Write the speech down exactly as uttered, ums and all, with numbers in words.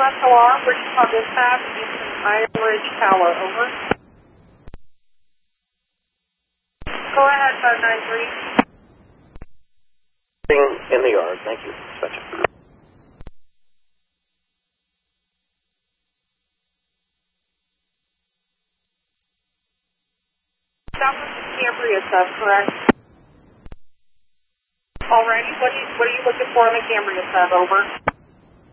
S O R, Wichita Dispatch, Eastern Iron Ridge Tower, over. Go ahead, five nine three. In the yard, thank you. Dispatch. That was the Cambria sub, correct? Alrighty, what are you, what are you looking for on the Cambria sub, over?